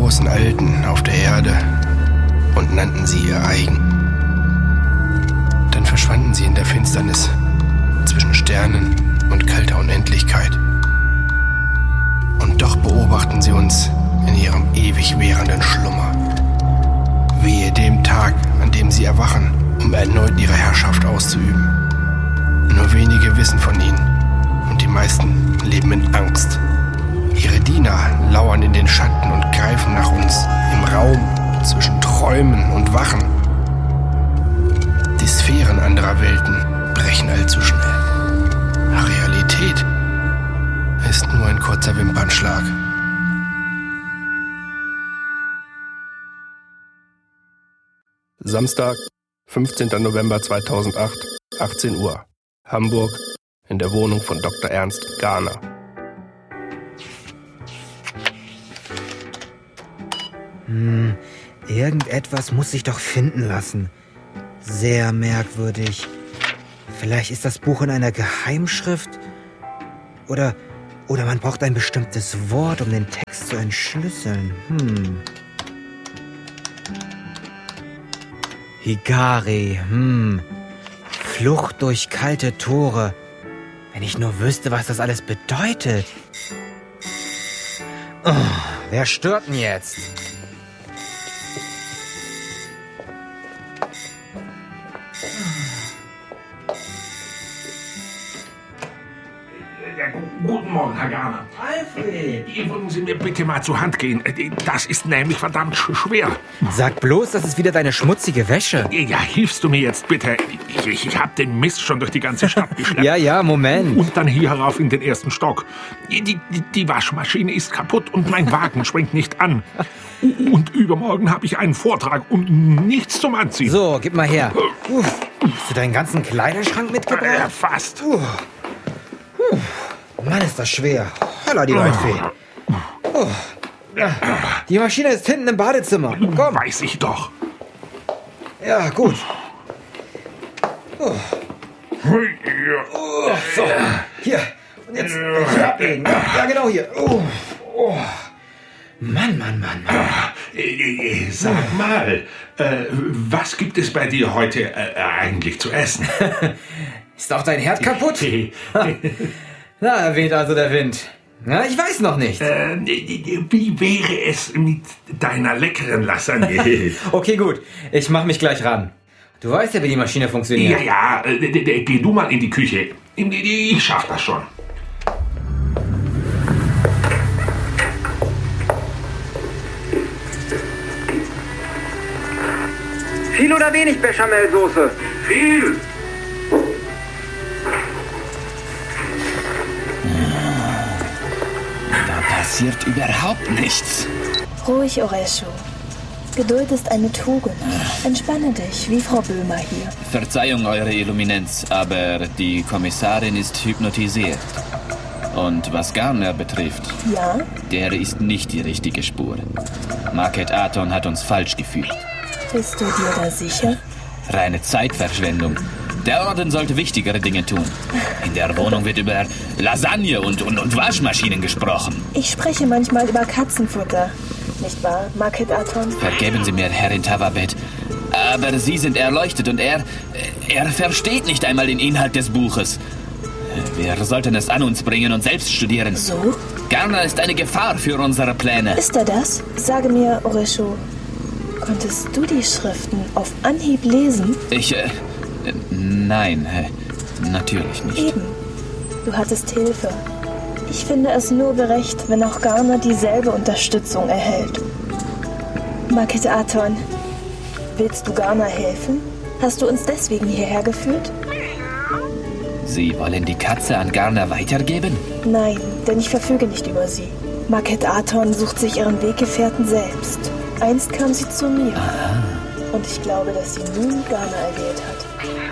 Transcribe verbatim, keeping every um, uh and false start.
großen Alten auf der Erde und nannten sie ihr eigen. Dann verschwanden sie in der Finsternis zwischen Sternen und kalter Unendlichkeit. Und doch beobachten sie uns in ihrem ewig währenden Schlummer. Wehe dem Tag, an dem sie erwachen, um erneut ihre Herrschaft auszuüben. Nur wenige wissen von ihnen und die meisten leben in Angst. Ihre Diener lauern in den Schatten und greifen nach uns im Raum zwischen Träumen und Wachen. Die Sphären anderer Welten brechen allzu schnell. Realität ist nur ein kurzer Wimpernschlag. Samstag, fünfzehnter November zweitausendacht, achtzehn Uhr. Hamburg, in der Wohnung von Doktor Ernst Garner. Hm, irgendetwas muss sich doch finden lassen. Sehr merkwürdig. Vielleicht ist das Buch in einer Geheimschrift? Oder, oder man braucht ein bestimmtes Wort, um den Text zu entschlüsseln. Hm. Higari, hm. Flucht durch kalte Tore. Wenn ich nur wüsste, was das alles bedeutet. Oh, wer stört denn jetzt? Guten Morgen, Herr Garner. Alfred! Würden Sie mir bitte mal zur Hand gehen? Das ist nämlich verdammt schwer. Sag bloß, das ist wieder deine schmutzige Wäsche. Ja, hilfst du mir jetzt bitte? Ich, ich hab den Mist schon durch die ganze Stadt geschleppt. Ja, ja, Moment. Und dann hier herauf in den ersten Stock. Die, die, die Waschmaschine ist kaputt und mein Wagen springt nicht an. Und übermorgen habe ich einen Vortrag und nichts zum Anziehen. So, gib mal her. Uh, hast du deinen ganzen Kleiderschrank mitgebracht? Äh, fast. Uh. Uh. Mann, ist das schwer. Holla, die Leutfee. Oh. Die Maschine ist hinten im Badezimmer. Komm. Weiß ich doch. Ja, gut. Oh. Oh, so, hier. Und jetzt hier ablegen. Ja, genau hier. Oh. Oh. Mann, Mann, Mann, Mann. Äh, sag mal, äh, was gibt es bei dir heute äh, eigentlich zu essen? Ist auch dein Herd kaputt? Na, weht also der Wind. Na, ich weiß noch nicht. Äh, wie wäre es mit deiner leckeren Lasagne? Okay, gut. Ich mach mich gleich ran. Du weißt ja, wie die Maschine funktioniert. Ja, ja. Äh, geh du mal in die Küche. Ich schaff das schon. Viel oder wenig Bechamelsoße? Viel. Passiert überhaupt nichts. Ruhig, Oresho. Geduld ist eine Tugend. Entspanne dich, wie Frau Böhmer hier. Verzeihung, Eure Illuminenz, aber die Kommissarin ist hypnotisiert. Und was Garner betrifft, Ja? der ist nicht die richtige Spur. Market Aton hat uns falsch geführt. Bist du dir da sicher? Reine Zeitverschwendung. Der Orden sollte wichtigere Dinge tun. In der Wohnung wird über Lasagne und, und, und Waschmaschinen gesprochen. Ich spreche manchmal über Katzenfutter. Nicht wahr, Market Aton? Vergeben Sie mir, Herrin Tavabet. Aber Sie sind erleuchtet und er... Er versteht nicht einmal den Inhalt des Buches. Wir sollten es an uns bringen und selbst studieren. So? Garner ist eine Gefahr für unsere Pläne. Ist er das? Sage mir, Oresho, konntest du die Schriften auf Anhieb lesen? Ich... Äh, nein, äh, natürlich nicht. Eben. Du hattest Hilfe. Ich finde es nur gerecht, wenn auch Garner dieselbe Unterstützung erhält. Market Aton, willst du Garner helfen? Hast du uns deswegen hierher geführt? Sie wollen die Katze an Garner weitergeben? Nein, denn ich verfüge nicht über sie. Market Aton sucht sich ihren Weggefährten selbst. Einst kam sie zu mir. Aha. Und ich glaube, dass sie nun Garner erwählt hat.